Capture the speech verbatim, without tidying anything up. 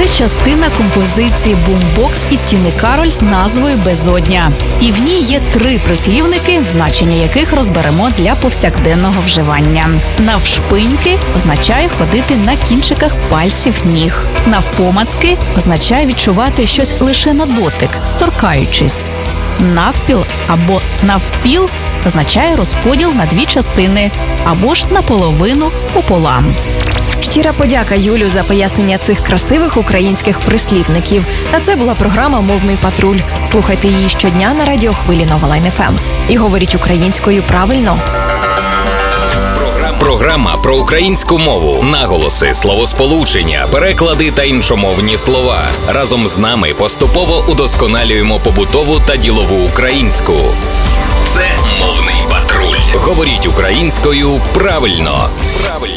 Це частина композиції «Бумбокс» і Тіни Кароль з назвою «Безодня». І в ній є три прислівники, значення яких розберемо для повсякденного вживання. Навшпиньки означає ходити на кінчиках пальців ніг. Навпомацки означає відчувати щось лише на дотик, торкаючись. Навпіл або навпіл означає розподіл на дві частини або ж наполовину пополам. Щира подяка Юлю за пояснення цих красивих українських прислівників. А це була програма «Мовний патруль». Слухайте її щодня на радіохвилі Нова Лайн еф ем. І говоріть українською правильно. Програма про українську мову, наголоси, словосполучення, переклади та іншомовні слова. Разом з нами поступово удосконалюємо побутову та ділову українську. Це «Мовний патруль». Говоріть українською правильно.